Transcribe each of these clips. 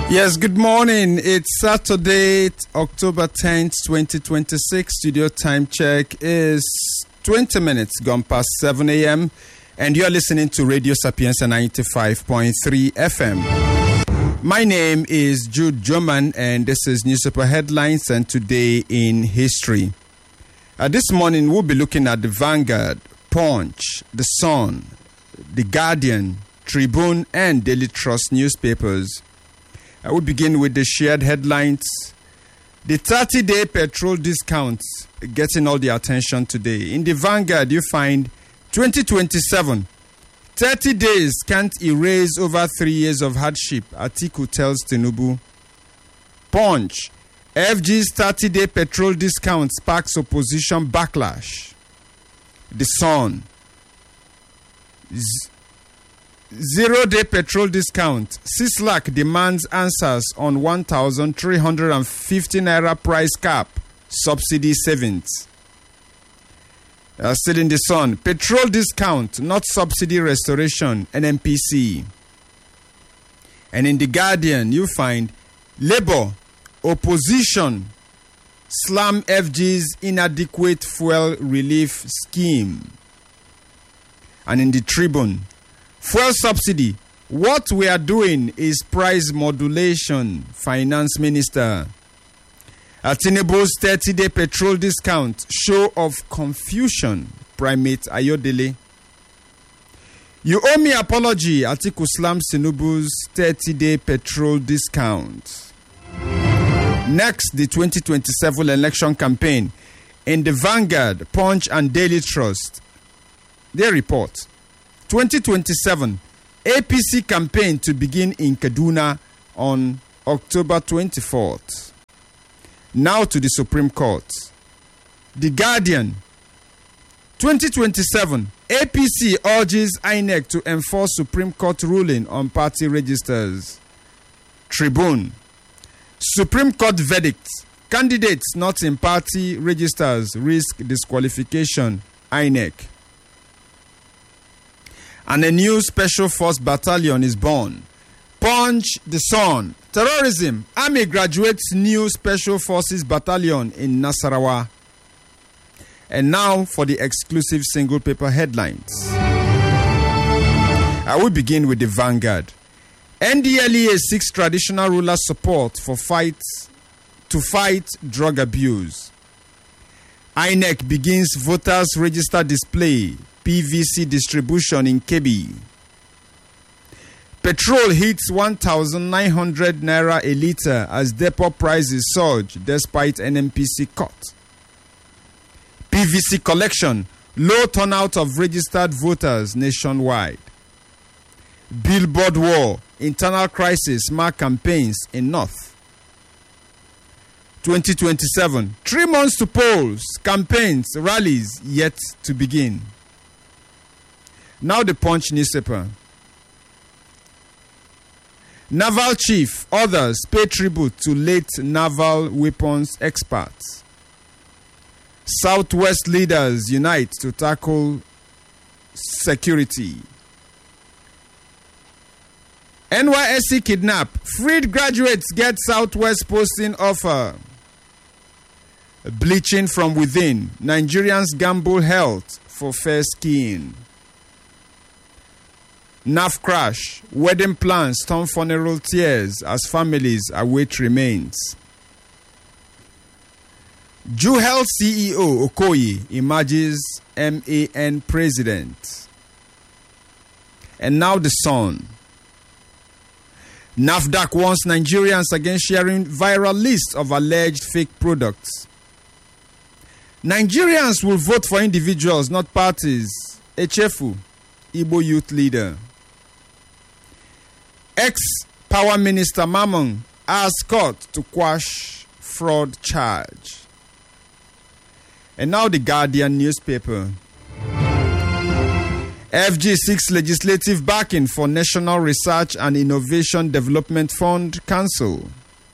Yes, good morning. It's Saturday, October 10th, 2026. Studio time check is 20 minutes gone past 7 a.m. And you're listening to Radio Sapienza 95.3 FM. My name is Jude Joman, and this is Newspaper Headlines and Today in History. This morning, we'll be looking at the Vanguard, Punch, The Sun, The Guardian, Tribune, and Daily Trust newspapers. I will begin with the shared headlines. The 30-day petrol discounts getting all the attention today. In the Vanguard, you find 2027. 30 days can't erase over 3 years of hardship, Atiku tells Tinubu. Punch. FG's 30-day petrol discount sparks opposition backlash. The Sun. 0-day petrol discount. Sislak demands answers on 1,350 naira price cap. Subsidy savings. Still in the Sun. Petrol discount, not subsidy restoration. NNPC. And in the Guardian, you find Labour, opposition slam FG's inadequate fuel relief scheme. And in the Tribune, fuel subsidy. What we are doing is price modulation, Finance Minister. Tinubu's 30-day petrol discount, show of confusion, Primate Ayodele. You owe me apology, Atiku slams Tinubu's 30-day petrol discount. Next, the 2027 election campaign. In the Vanguard, Punch, and Daily Trust, they report 2027 APC campaign to begin in Kaduna on October 24th. Now to the Supreme Court. The Guardian. 2027 APC urges INEC to enforce Supreme Court ruling on party registers. Tribune. Supreme Court verdict. Candidates not in party registers risk disqualification. INEC. And a new Special Force Battalion is born. Punch, The Sun. Terrorism. Army graduates new Special Forces Battalion in Nasarawa. And now for the exclusive single paper headlines. I will begin with the Vanguard. NDLEA seeks traditional ruler support to fight drug abuse. INEC begins voters register display. PVC distribution in Kebbi. Petrol hits 1,900 naira a litre as depot prices surge despite NNPC cut. PVC collection, low turnout of registered voters nationwide. Billboard war, internal crisis mark campaigns in North. 2027, 3 months to polls, campaigns, rallies yet to begin. Now the Punch newspaper. Naval chief, others pay tribute to late naval weapons experts. Southwest leaders unite to tackle security. NYSC kidnap. Freed graduates get Southwest posting offer. Bleaching from within. Nigerians gamble health for fair skiing. NAF crash. Wedding plans turn funeral tears as families await remains. Jew Health CEO Okoye emerges MAN president. And now the Sun. NAFDAC warns Nigerians against sharing viral lists of alleged fake products. Nigerians will vote for individuals, not parties. Echefu, Igbo youth leader. Ex-Power Minister Mamman asks court to quash fraud charge. And now the Guardian newspaper. FG seeks legislative backing for National Research and Innovation Development Fund Council.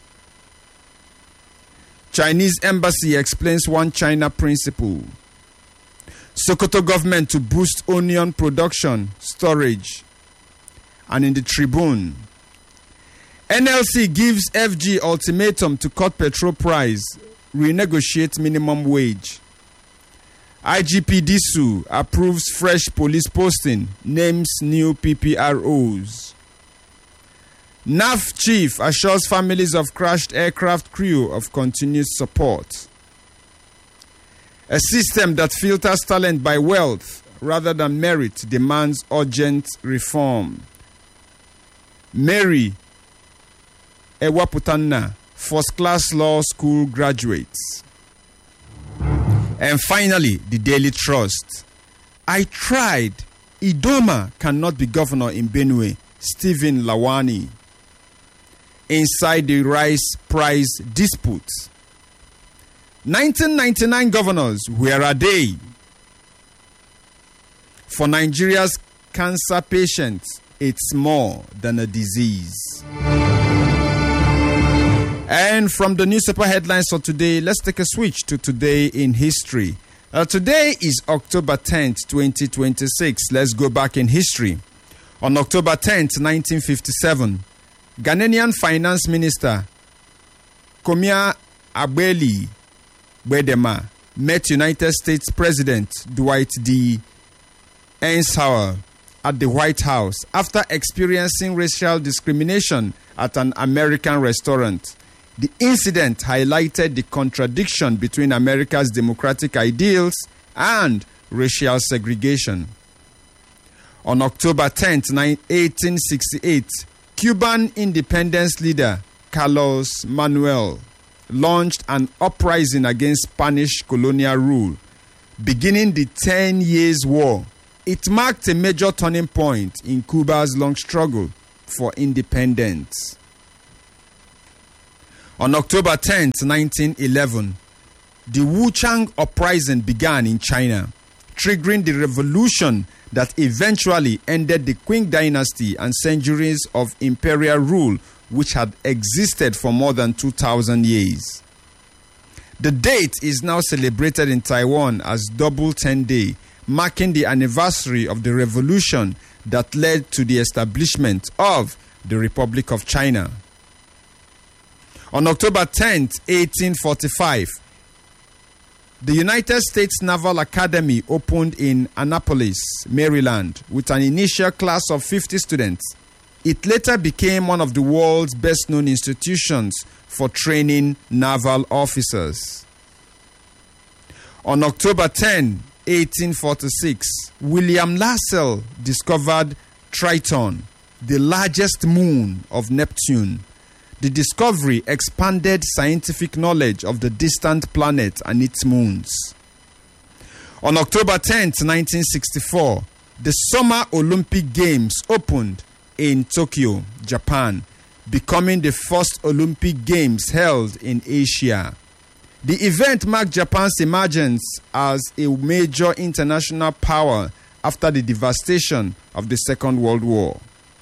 Chinese embassy explains One China principle. Sokoto government to boost onion production, storage. And in the Tribune, NLC gives FG ultimatum to cut petrol price, renegotiate minimum wage. IGP Disu approves fresh police posting, names new PPROs. NAF chief assures families of crashed aircraft crew of continued support. A system that filters talent by wealth rather than merit demands urgent reform. Mary Ewaputanna, first-class law school graduates. And finally, the Daily Trust. I tried. Idoma cannot be governor in Benue. Stephen Lawani. Inside the rice price dispute. 1999 governors, where are they? For Nigeria's cancer patients, it's more than a disease. And from the newspaper headlines for today, let's take a switch to Today in History. Today is October 10th, 2026. Let's go back in history. On October 10th, 1957, Ghanaian Finance Minister Komia Abeli Bedema met United States President Dwight D. Eisenhower at the White House after experiencing racial discrimination at an American restaurant. The incident highlighted the contradiction between America's democratic ideals and racial segregation. On October 10, 1868, Cuban independence leader Carlos Manuel launched an uprising against Spanish colonial rule, beginning the 10 Years' War. It marked a major turning point in Cuba's long struggle for independence. On October 10, 1911, the Wuchang Uprising began in China, triggering the revolution that eventually ended the Qing dynasty and centuries of imperial rule which had existed for more than 2,000 years. The date is now celebrated in Taiwan as Double 10 Day, marking the anniversary of the revolution that led to the establishment of the Republic of China. On October 10, 1845, the United States Naval Academy opened in Annapolis, Maryland, with an initial class of 50 students. It later became one of the world's best-known institutions for training naval officers. On October 10, 1846, William Lassell discovered Triton, the largest moon of Neptune. The discovery expanded scientific knowledge of the distant planet and its moons. On October 10, 1964, the Summer Olympic Games opened in Tokyo, Japan, becoming the first Olympic Games held in Asia. The event marked Japan's emergence as a major international power after the devastation of the Second World War.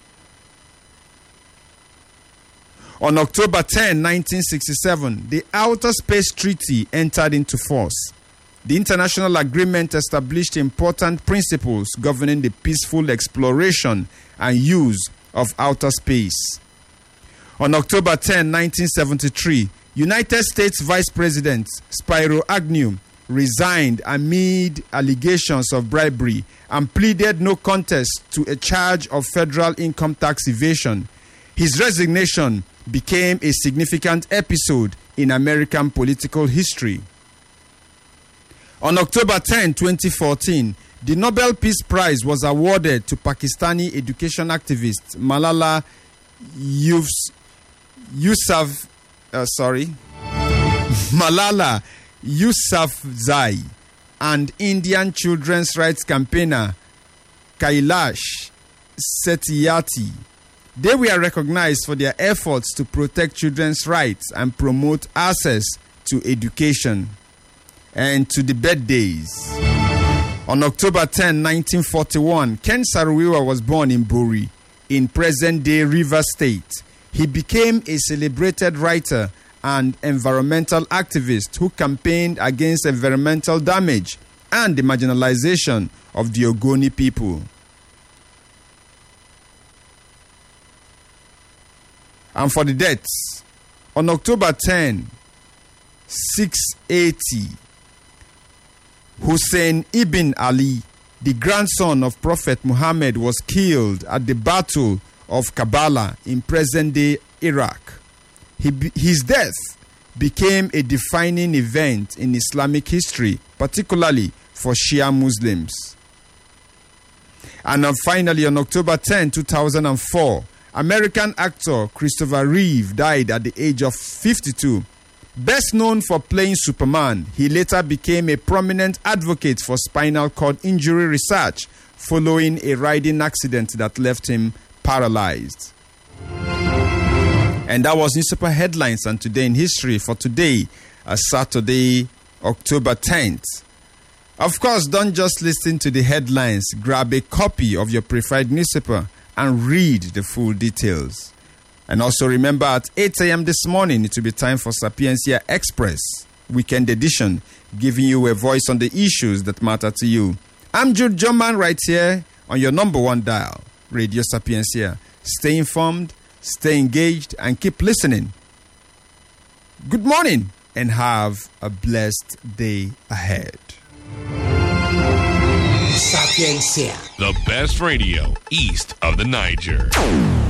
On October 10, 1967, the Outer Space Treaty entered into force. The international agreement established important principles governing the peaceful exploration and use of outer space. On October 10, 1973, United States Vice President Spiro Agnew resigned amid allegations of bribery and pleaded no contest to a charge of federal income tax evasion. His resignation became a significant episode in American political history. On October 10, 2014, the Nobel Peace Prize was awarded to Pakistani education activist Malala Yousafzai and Indian children's rights campaigner Kailash Satyarthi. They were recognized for their efforts to protect children's rights and promote access to education. And to the birthdays. On October 10, 1941, Ken Saro-Wiwa was born in Bori, in present-day Rivers State. He became a celebrated writer and environmental activist who campaigned against environmental damage and the marginalization of the Ogoni people. And for the deaths, on October 10, 680, Hussein ibn Ali, the grandson of Prophet Muhammad, was killed at the Battle of Karbala in present-day Iraq. His death became a defining event in Islamic history, particularly for Shia Muslims. And finally, on October 10, 2004, American actor Christopher Reeve died at the age of 52. Best known for playing Superman, he later became a prominent advocate for spinal cord injury research following a riding accident that left him paralyzed. And that was newspaper headlines and Today in History for today, Saturday, October 10th. Of course, don't just listen to the headlines. Grab a copy of your preferred newspaper and read the full details. And also remember, at 8 a.m. this morning, it will be time for Sapiencia Express Weekend Edition, giving you a voice on the issues that matter to you. I'm Jude Joman right here on your number one dial, Radio Sapiencia. Stay informed, stay engaged, and keep listening. Good morning and have a blessed day ahead. Sapiencia. The best radio east of the Niger.